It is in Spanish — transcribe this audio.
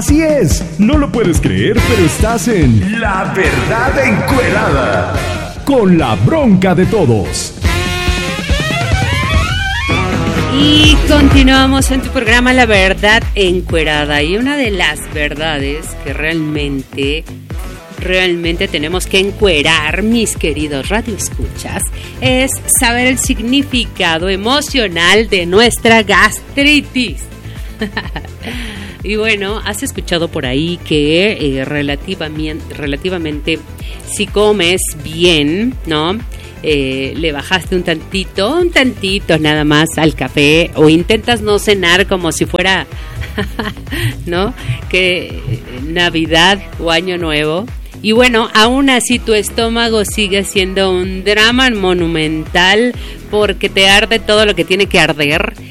Así es, no lo puedes creer, pero estás en La Verdad Encuerada, con la bronca de todos. Y continuamos en tu programa La Verdad Encuerada. Y una de las verdades que realmente tenemos que encuerar, mis queridos radioescuchas, es saber el significado emocional de nuestra gastritis. Y bueno, has escuchado por ahí que relativamente si comes bien, ¿no? Le bajaste un tantito nada más al café, o intentas no cenar como si fuera ¿no? Que Navidad o Año Nuevo. Y bueno, aún así tu estómago sigue siendo un drama monumental porque te arde todo lo que tiene que arder.